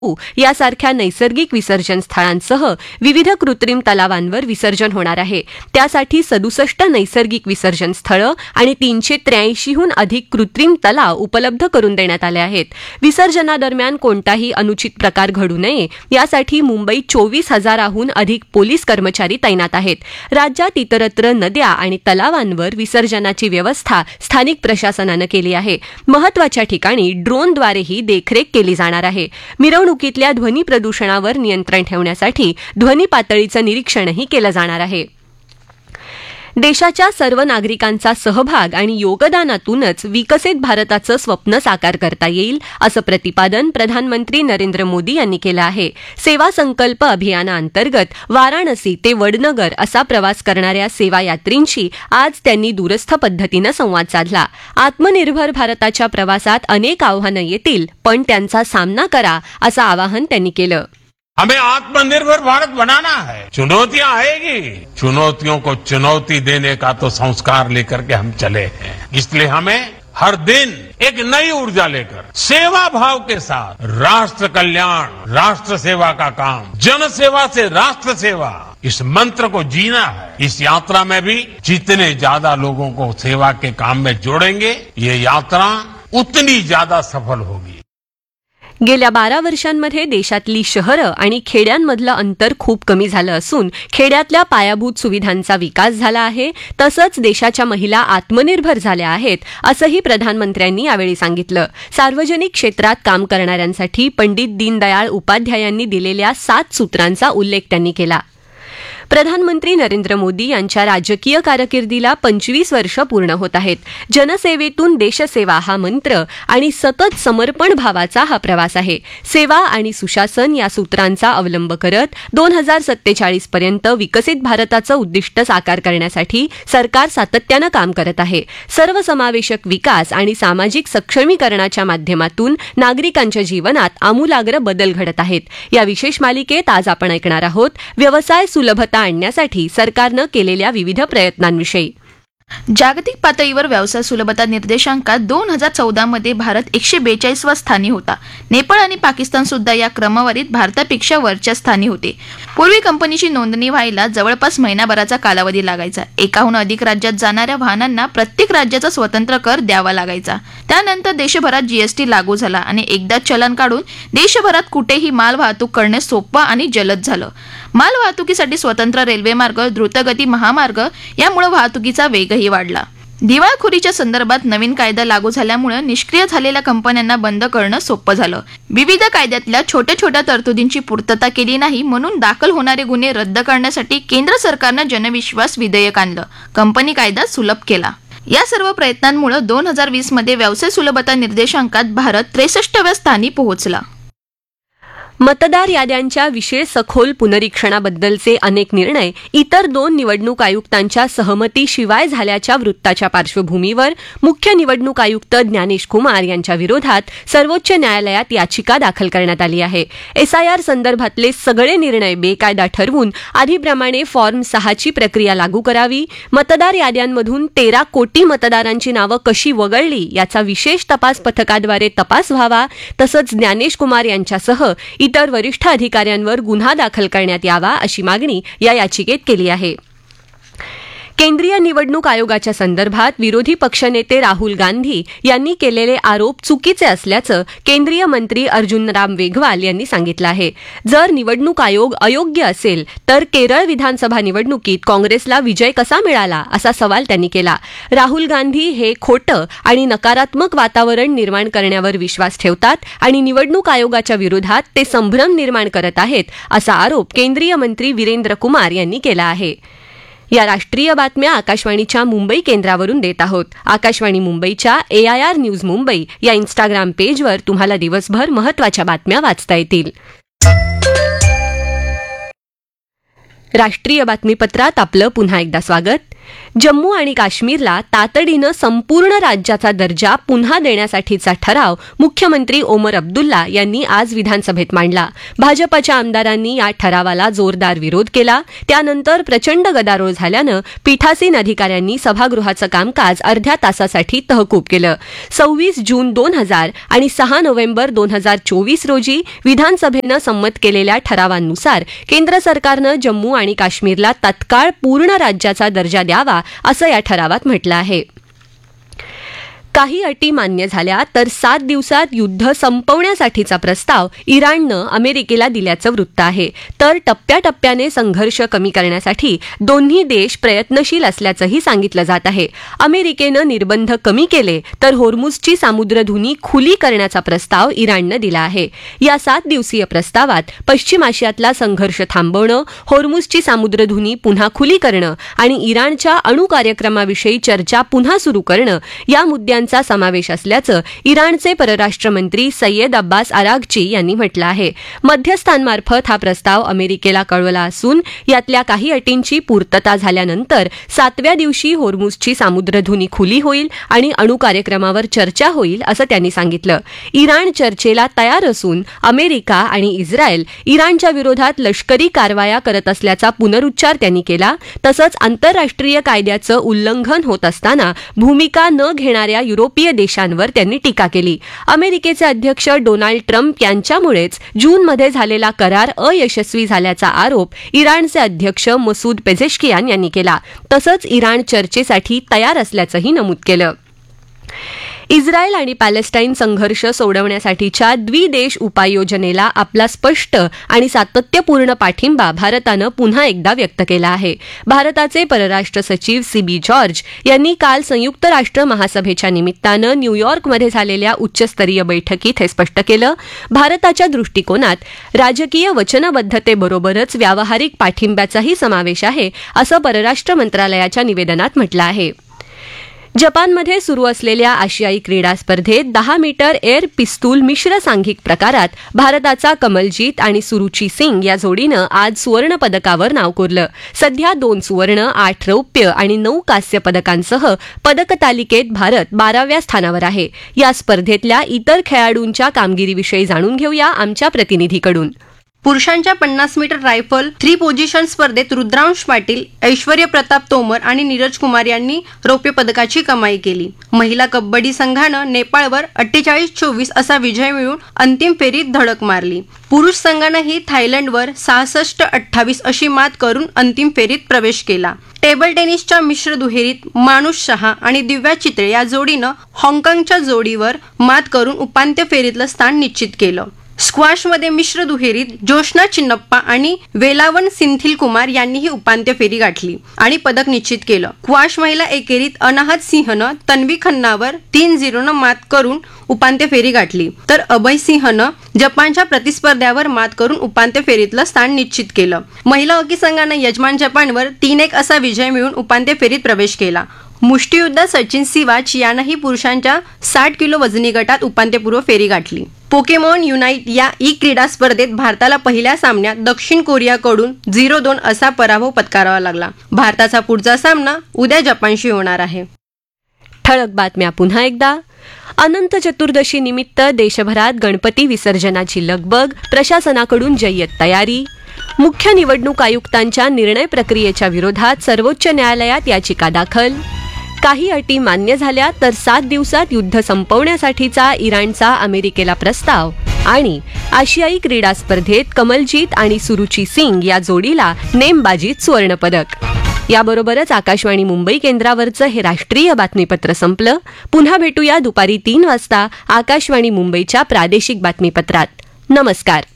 यासारख्या नैसर्गिक विसर्जन स्थळांसह विविध कृत्रिम तलावांवर विसर्जन होणार आहे. त्यासाठी 67 नैसर्गिक विसर्जन स्थळं आणि 383हून अधिक कृत्रिम तलाव उपलब्ध करून देण्यात आले आहेत. विसर्जनादरम्यान कोणताही अनुचित प्रकार घडू नये यासाठी मुंबईत 24,000हून अधिक पोलीस कर्मचारी तैनात आहेत. राज्यात इतरत्र नद्या आणि तलावांवर विसर्जनाची व्यवस्था स्थानिक प्रशासनानं केली आहे. महत्वाच्या ठिकाणी ड्रोनद्वारेही देखरेख केली जाणार आहे. मिरवणुकीतल्या ध्वनी प्रदूषणावर नियंत्रण ठेवण्यासाठी ध्वनी पातळीचं निरीक्षणही केलं जाणार आहे. देशाच्या सर्व नागरिकांचा सहभाग आणि योगदानातूनच विकसित भारताचं स्वप्न साकार करता येईल असं प्रतिपादन प्रधानमंत्री नरेंद्र मोदी यांनी केलं आहे. सेवा संकल्प अभियानाअंतर्गत वाराणसी ते वडनगर असा प्रवास करणाऱ्या सेवायात्रींशी आज त्यांनी दूरस्थ पद्धतीनं संवाद साधला. आत्मनिर्भर भारताच्या प्रवासात अनेक आव्हानं येतील, पण त्यांचा सामना करा असं आवाहन त्यांनी केलं. हमें आत्मनिर्भर भारत बनाना है. चुनौतियां आएगी, चुनौतियों को चुनौती देने का तो संस्कार लेकर के हम चले हैं. इसलिए हमें हर दिन एक नई ऊर्जा लेकर सेवा भाव के साथ राष्ट्र कल्याण, राष्ट्र सेवा का काम, जन सेवा से राष्ट्र सेवा, इस मंत्र को जीना है. इस यात्रा में भी जितने ज्यादा लोगों को सेवा के काम में जोड़ेंगे, ये यात्रा उतनी ज्यादा सफल होगी. गेल्या 12 वर्षांमध्ये देशातली शहरं आणि खेड्यांमधलं अंतर खूप कमी झालं असून खेड्यातल्या पायाभूत सुविधांचा विकास झाला आहे. तसंच देशाच्या महिला आत्मनिर्भर झाल्या आहेत असंही प्रधानमंत्र्यांनी यावेळी सांगितलं. सार्वजनिक क्षेत्रात काम करणाऱ्यांसाठी पंडित दीनदयाळ उपाध्यायांनी दिलेल्या 7 सूत्रांचा उल्लेख त्यांनी केला. प्रधानमंत्री नरेंद्र मोदी यांच्या राजकीय कारकिर्दीला 25 वर्ष पूर्ण होत आहेत. जनसेवेतून देशसेवा हा मंत्र आणि सतत समर्पण भावाचा हा प्रवास आहे. सेवा आणि सुशासन या सूत्रांचा अवलंब करत 2047 पर्यंत विकसित भारताचं उद्दिष्ट साकार करण्यासाठी सरकार सातत्यानं काम करत आहे. सर्वसमावेशक विकास आणि सामाजिक सक्षमीकरणाच्या माध्यमातून नागरिकांच्या जीवनात आमूलाग्र बदल घडत आहेत. या विशेष मालिकेत आज आपण ऐकणार आहोत व्यवसाय सुलभता आणण्यासाठी सरकारनं केलेल्या विविध प्रयत्नांविषयी. जागतिक पातळीवर व्यवसाय सुलभता निर्देशांकात 2014 मध्ये भारत 142व्या स्थानी होता. नेपाळ आणि पाकिस्तान सुद्धा या क्रमवारीत भारतापेक्षा वरच्या स्थानी होते. पूर्वी कंपनीची नोंदणी व्हायला जवळपास महिनाभराचा कालावधी लागायचा. एकाहून अधिक राज्यात जाणाऱ्या वाहनांना प्रत्येक राज्याचा स्वतंत्र कर द्यावा लागायचा. त्यानंतर देशभरात जीएसटी लागू झाला आणि एकदाच चलन काढून देशभरात कुठेही माल वाहतूक करणे सोपं आणि जलद झालं. माल वाहतुकीसाठी स्वतंत्र रेल्वेमार्ग, द्रुतगती महामार्ग यामुळे वाहतुकीचा वेगही वाढला. दिवाळखोरीच्या संदर्भात नवीन कायदा लागू झाल्यामुळे निष्क्रिय झालेल्या कंपन्यांना बंद करणं सोपं झालं. विविध कायद्यातल्या छोट्या छोट्या तरतुदींची पूर्तता केली नाही म्हणून दाखल होणारे गुन्हे रद्द करण्यासाठी केंद्र सरकारनं जनविश्वास विधेयक आणलं. कंपनी कायदा सुलभ केला. या सर्व प्रयत्नांमुळे 2020 मध्ये व्यवसाय सुलभता निर्देशांकात भारत 63व्या स्थानी पोहोचला. मतदार याद्यांच्या विशेष सखोल पुनरीक्षणाबद्दलचे अनेक निर्णय इतर 2 निवडणूक आयुक्तांच्या सहमतीशिवाय झाल्याच्या वृत्ताच्या पार्श्वभूमीवर मुख्य निवडणूक आयुक्त ज्ञानेश कुमार यांच्या विरोधात सर्वोच्च न्यायालयात याचिका दाखल करण्यात आली आहे. एसआयआर संदर्भातले सगळे निर्णय बेकायदा ठरवून आधीप्रमाणे फॉर्म 6ची प्रक्रिया लागू करावी, मतदार याद्यांमधून 13 कोटी मतदारांची नावं कशी वगळली याचा विशेष तपास पथकाद्वारे तपास व्हावा, तसंच ज्ञानेश कुमार यांच्यासह इतर वरिष्ठ अधिकाऱ्यांवर गुन्हा दाखल करण्यात यावा अशी मागणी या याचिकेत केली आहे. केंद्रीय निवडणूक आयोगाच्या संदर्भात विरोधी पक्षनेते राहुल गांधी यांनी केलेले आरोप चुकीचे असल्याचं केंद्रीय मंत्री अर्जुनराम मेघवाल यांनी सांगितलं आहे. जर निवडणूक आयोग अयोग्य असेल तर केरळ विधानसभा निवडणुकीत काँग्रेसला विजय कसा मिळाला असा सवाल त्यांनी केला. राहुल गांधी हे खोटं आणि नकारात्मक वातावरण निर्माण करण्यावर विश्वास ठेवतात आणि निवडणूक आयोगाच्या विरोधात ते संभ्रम निर्माण करत आहेत असा आरोप केंद्रीय मंत्री वीरेंद्र कुमार यांनी केला आहे. या राष्ट्रीय बातम्या आकाशवाणीच्या मुंबई केंद्रावरून देत आहोत. आकाशवाणी मुंबईच्या AIR न्यूज मुंबई या इंस्टाग्राम पेजवर तुम्हाला दिवसभर महत्त्वाच्या बातम्या वाचता येतील. राष्ट्रीय बातमीपत्रात आपलं पुन्हा एकदा स्वागत. जम्मू आणि काश्मीरला तातडीनं संपूर्ण राज्याचा दर्जा पुन्हा देण्यासाठीचा ठराव मुख्यमंत्री ओमर अब्दुल्ला यांनी आज विधानसभेत मांडला. भाजपच्या आमदारांनी या ठरावाला जोरदार विरोध केला. त्यानंतर प्रचंड गदारोळ झाल्यानं पीठासीन अधिकाऱ्यांनी सभागृहाचं कामकाज अर्ध्या तासासाठी तहकूब केलं. 26 जून 2000 आणि 6 नोव्हेंबर 2024 रोजी विधानसभेनं संमत केलेल्या ठरावांनुसार केंद्र सरकारनं जम्मू आणि काश्मीरला तत्काळ पूर्ण राज्याचा दर्जा द्यावा असं या ठरावात म्हटलं आहे. काही अटी मान्य झाल्या तर 7 दिवसात युद्ध संपवण्यासाठीचा प्रस्ताव इराणनं अमेरिकेला दिल्याचं वृत्त आहे. तर टप्प्याटप्प्याने संघर्ष कमी करण्यासाठी दोन्ही देश प्रयत्नशील असल्याचंही सांगितलं जात आहे. अमेरिकेनं निर्बंध कमी केले तर होर्मुझची सामुद्रधुनी खुली करण्याचा प्रस्ताव इराणनं दिला आहे. या 7 दिवसीय प्रस्तावात पश्चिम आशियातला संघर्ष थांबवणं, होर्मुझची सामुद्रधुनी पुन्हा खुली करणं आणि इराणच्या अणु कार्यक्रमाविषयी चर्चा पुन्हा सुरू करणं या मुद्द्यांचा समावेश असल्याचं इराणचे परराष्ट्र मंत्री सय्यद अब्बास आराघची यांनी म्हटलं आहे. मध्यस्थांमार्फत हा प्रस्ताव अमेरिकेला कळवला असून यातल्या काही अटींची पूर्तता झाल्यानंतर 7व्या दिवशी होर्मुझची सामुद्रधुनी खुली होईल आणि अणु कार्यक्रमावर चर्चा होईल असं त्यांनी सांगितलं. इराण चर्चेला तयार असून अमेरिका आणि इस्रायल इराणच्या विरोधात लष्करी कारवाया करत असल्याचा पुनरुच्चार त्यांनी केला. तसंच आंतरराष्ट्रीय कायद्याचं उल्लंघन होत असताना भूमिका न घेणाऱ्या युरोपीय देशांवर त्यांनी टीका केली. अमेरिकेचे अध्यक्ष डोनाल्ड ट्रम्प यांच्यामुळेच जूनमध्ये झालेला करार अयशस्वी झाल्याचा आरोप इराणचे अध्यक्ष मसूद पेझेश्कियान यांनी केला. तसंच इराण चर्चेसाठी तयार असल्याचंही नमूद केलं. इस्रायल आणि पॅलेस्टाईन संघर्ष सोडवण्यासाठीच्या द्विदेश उपाययोजनेला आपला स्पष्ट आणि सातत्यपूर्ण पाठिंबा भारतानं पुन्हा एकदा व्यक्त केला आहे. भारताचे परराष्ट्र सचिव CB जॉर्ज यांनी काल संयुक्त राष्ट्र महासभेच्या निमित्तानं न्यूयॉर्कमध्ये झालेल्या उच्चस्तरीय बैठकीत हे स्पष्ट केलं. भारताच्या दृष्टिकोनात राजकीय वचनबद्धतेबरोबरच व्यावहारिक पाठिंब्याचाही समावेश आहे असं परराष्ट्र मंत्रालयाच्या निवेदनात म्हटलं आहे. जपानमध्ये सुरू असलेल्या आशियाई क्रीडा स्पर्धेत 10 मीटर एअर पिस्तूल मिश्र सांघिक प्रकारात भारताचा कमलजीत आणि सुरुची सिंग या जोडीनं आज सुवर्ण पदकावर नाव कोरलं. सध्या 2 सुवर्ण, 8 रौप्य आणि 9 कांस्य पदकांसह पदक तालिकेत भारत 12व्या स्थानावर आहे. या स्पर्धेतल्या इतर खेळाडूंच्या कामगिरीविषयी जाणून घेऊया आमच्या प्रतिनिधीकडून. पुरुषांच्या 50 मीटर रायफल 3 पोझिशन स्पर्धेत रुद्रांश पाटील, ऐश्वर्य प्रताप तोमर आणि नीरज कुमार यांनी रौप्य पदकाची कमाई केली. महिला कबड्डी संघानं नेपाळवर 48-24 असा विजय मिळवून अंतिम फेरीत धडक मारली. पुरुष संघानंही थायलंडवर 66-28 अशी मात करून अंतिम फेरीत प्रवेश केला. टेबल टेनिसच्या मिश्र दुहेरीत मानुष शहा आणि दिव्या चित्रे या जोडीनं हाँगकाँगच्या जोडीवर मात करून उपांत्य फेरीतलं स्थान निश्चित केलं. स्क्वॉशमध्ये मिश्र दुहेरीत जोशना चिन्नप्पा आणि वेलावन सिंथिल कुमार यांनीही उपांत्य फेरी गाठली आणि पदक निश्चित केलं. स्क्वॉश महिला एकेरीत अनाहत सिंहनं तन्वी खन्नावर 3-0 मात करून उपांत्य फेरी गाठली, तर अभय सिंहनं जपानच्या प्रतिस्पर्ध्यावर मात करून उपांत्य फेरीतलं स्थान निश्चित केलं. महिला हॉकी संघानं यजमान जपानवर 3-1 असा विजय मिळवून उपांत्य फेरीत प्रवेश केला. मुष्टियोद्धा सचिन सिवाच यानंही पुरुषांच्या 60 किलो वजनी गटात उपांत्यपूर्व फेरी गाठली. पोकेमॉन युनाइट या क्रीडा स्पर्धेत भारताला पहिल्या सामन्यात दक्षिण कोरियाकडून 0-2 असा पराभव पत्करावा लागला. भारताचा पुढचा सामना उद्या जपानशी होणार आहे. ठळक बातम्या पुन्हा एकदा. अनंत चतुर्दशी निमित्त देशभरात गणपती विसर्जनाची लगबग, प्रशासनाकडून जय्यत तयारी. मुख्य निवडणूक आयुक्तांच्या निर्णय प्रक्रियेच्या विरोधात सर्वोच्च न्यायालयात याचिका दाखल. काही अटी मान्य झाल्या तर 7 दिवसात युद्ध संपवण्यासाठीचा इराणचा अमेरिकेला प्रस्ताव. आणि आशियाई क्रीडा स्पर्धेत कमलजीत आणि सुरुची सिंग या जोडीला नेमबाजीत सुवर्णपदक. याबरोबरच आकाशवाणी मुंबई केंद्रावरचं हे राष्ट्रीय बातमीपत्र संपलं. पुन्हा भेटूया दुपारी 3 वाजता आकाशवाणी मुंबईच्या प्रादेशिक बातमीपत्रात. नमस्कार.